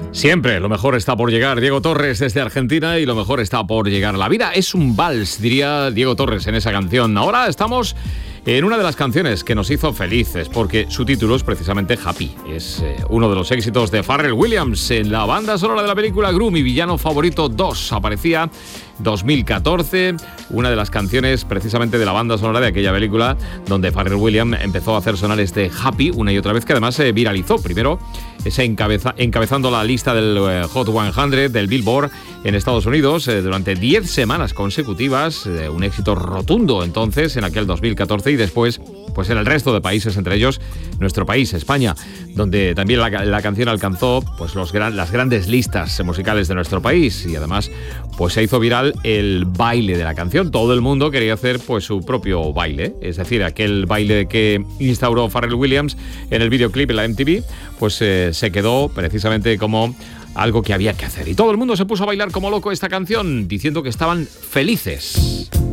Siempre, lo mejor está por llegar. Diego Torres desde Argentina y lo mejor está por llegar. La vida es un vals, diría Diego Torres en esa canción. Ahora estamos en una de las canciones que nos hizo felices, porque su título es precisamente Happy. Es uno de los éxitos de Pharrell Williams en la banda sonora de la película Gru, Mi villano favorito 2. Aparecía 2014, una de las canciones precisamente de la banda sonora de aquella película, donde Pharrell Williams empezó a hacer sonar este Happy una y otra vez, que además se viralizó. Primero, encabezando la lista del Hot 100 del Billboard en Estados Unidos durante 10 semanas consecutivas, un éxito rotundo entonces en aquel 2014, y después pues en el resto de países, entre ellos nuestro país, España, donde también la canción alcanzó pues las grandes listas musicales de nuestro país, y además pues se hizo viral el baile de la canción. Todo el mundo quería hacer pues su propio baile, es decir, aquel baile que instauró Pharrell Williams en el videoclip en la MTV, pues se quedó precisamente como algo que había que hacer, y todo el mundo se puso a bailar como loco esta canción, diciendo que estaban felices.